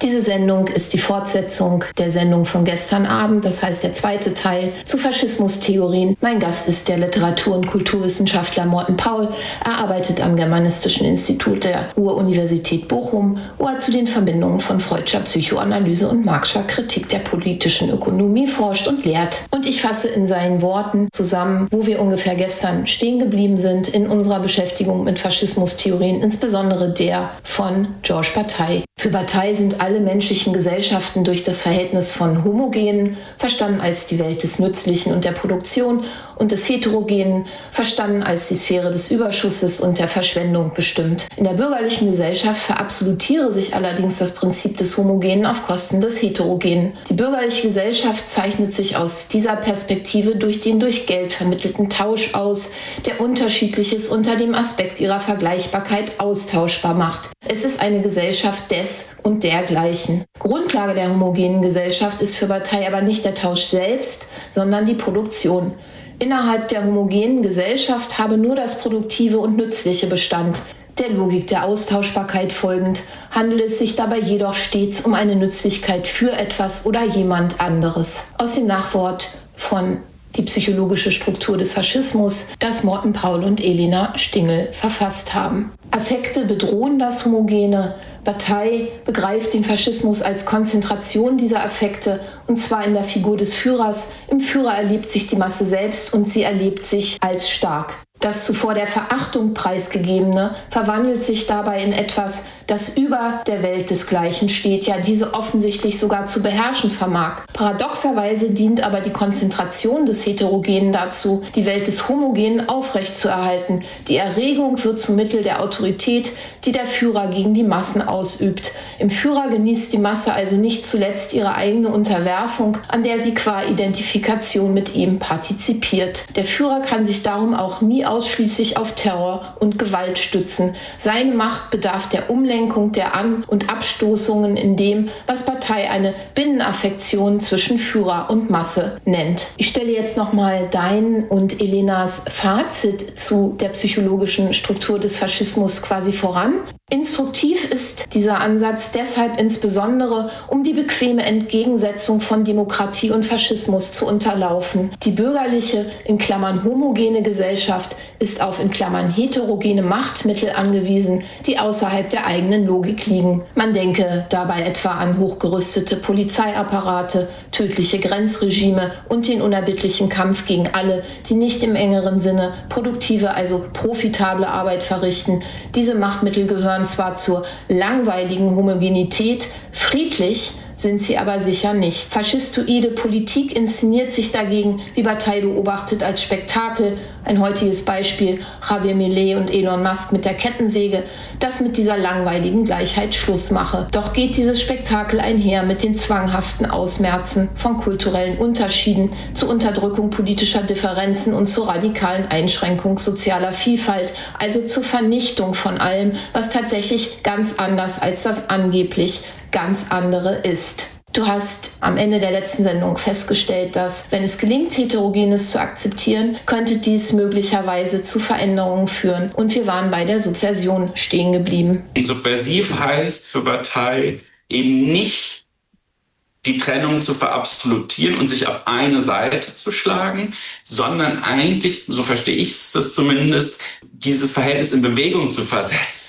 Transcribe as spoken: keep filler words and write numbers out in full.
Diese Sendung ist die Fortsetzung der Sendung von gestern Abend, das heißt der zweite Teil zu Faschismustheorien. Mein Gast ist der Literatur- und Kulturwissenschaftler Morten Paul. Er arbeitet am Germanistischen Institut der Ruhr-Universität Bochum, wo er zu den Verbindungen von Freudscher Psychoanalyse und Marxscher Kritik der politischen Ökonomie forscht und lehrt. Und ich fasse in seinen Worten zusammen, wo wir ungefähr gestern stehen geblieben sind in unserer Beschäftigung mit Faschismustheorien, insbesondere der von Georges Bataille. Für Bataille sind alle menschlichen Gesellschaften durch das Verhältnis von Homogenen, verstanden als die Welt des Nützlichen und der Produktion, und des Heterogenen, verstanden als die Sphäre des Überschusses und der Verschwendung, bestimmt. In der bürgerlichen Gesellschaft verabsolutiere sich allerdings das Prinzip des Homogenen auf Kosten des Heterogenen. Die bürgerliche Gesellschaft zeichnet sich aus dieser Perspektive durch den durch Geld vermittelten Tausch aus, der Unterschiedliches unter dem Aspekt ihrer Vergleichbarkeit austauschbar macht. Es ist eine Gesellschaft des und dergleichen. Grundlage der homogenen Gesellschaft ist für Bataille aber nicht der Tausch selbst, sondern die Produktion. Innerhalb der homogenen Gesellschaft habe nur das Produktive und Nützliche Bestand. Der Logik der Austauschbarkeit folgend handelt es sich dabei jedoch stets um eine Nützlichkeit für etwas oder jemand anderes. Aus dem Nachwort von Die psychologische Struktur des Faschismus, das Morten Paul und Elena Stingel verfasst haben. Affekte bedrohen das Homogene. Bataille begreift den Faschismus als Konzentration dieser Affekte, und zwar in der Figur des Führers. Im Führer erlebt sich die Masse selbst und sie erlebt sich als stark. Das zuvor der Verachtung preisgegebene verwandelt sich dabei in etwas, das über der Welt desgleichen steht, ja diese offensichtlich sogar zu beherrschen vermag. Paradoxerweise dient aber die Konzentration des Heterogenen dazu, die Welt des Homogenen aufrechtzuerhalten. Die Erregung wird zum Mittel der Autorität, die der Führer gegen die Massen ausübt. Im Führer genießt die Masse also nicht zuletzt ihre eigene Unterwerfung, an der sie qua Identifikation mit ihm partizipiert. Der Führer kann sich darum auch nie ausschließlich auf Terror und Gewalt stützen. Seine Macht bedarf der Umlenkung der An- und Abstoßungen in dem, was Bataille eine Binnenaffektion zwischen Führer und Masse nennt. Ich stelle jetzt nochmal dein und Elenas Fazit zu der psychologischen Struktur des Faschismus quasi voran. Instruktiv ist dieser Ansatz deshalb insbesondere, um die bequeme Entgegensetzung von Demokratie und Faschismus zu unterlaufen. Die bürgerliche, in Klammern homogene Gesellschaft ist auf in Klammern heterogene Machtmittel angewiesen, die außerhalb der eigenen Logik liegen. Man denke dabei etwa an hochgerüstete Polizeiapparate, tödliche Grenzregime und den unerbittlichen Kampf gegen alle, die nicht im engeren Sinne produktive, also profitable Arbeit verrichten. Diese Machtmittel gehören zwar zur langweiligen Homogenität, friedlich sind sie aber sicher nicht. Faschistoide Politik inszeniert sich dagegen, wie Bataille beobachtet, als Spektakel. Ein heutiges Beispiel, Javier Milei und Elon Musk mit der Kettensäge, das mit dieser langweiligen Gleichheit Schluss mache. Doch geht dieses Spektakel einher mit den zwanghaften Ausmerzen von kulturellen Unterschieden, zur Unterdrückung politischer Differenzen und zur radikalen Einschränkung sozialer Vielfalt, also zur Vernichtung von allem, was tatsächlich ganz anders als das angeblich ganz andere ist. Du hast am Ende der letzten Sendung festgestellt, dass, wenn es gelingt, Heterogenes zu akzeptieren, könnte dies möglicherweise zu Veränderungen führen. Und wir waren bei der Subversion stehen geblieben. Subversiv heißt für Bataille eben nicht die Trennung zu verabsolutieren und sich auf eine Seite zu schlagen, sondern eigentlich, so verstehe ich es das zumindest, dieses Verhältnis in Bewegung zu versetzen.